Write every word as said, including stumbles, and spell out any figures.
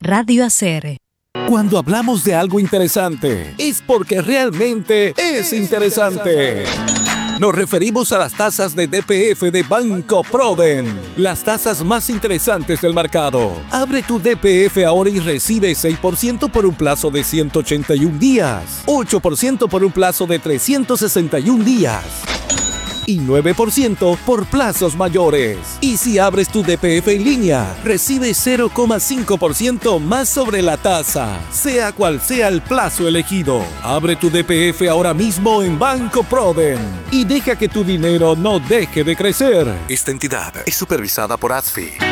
Radio A C R. Cuando hablamos de algo interesante, es porque realmente es interesante. Nos referimos a las tasas de D P F de Banco Proden, las tasas más interesantes del mercado. Abre tu D P F ahora y recibe seis por ciento por un plazo de ciento ochenta y un días, ocho por ciento por un plazo de trescientos sesenta y un días y nueve por ciento por plazos mayores. Y si abres tu D P F en línea, recibes cero coma cinco por ciento más sobre la tasa, sea cual sea el plazo elegido. Abre tu D P F ahora mismo en Banco Proden y deja que tu dinero no deje de crecer. Esta entidad es supervisada por A S F I.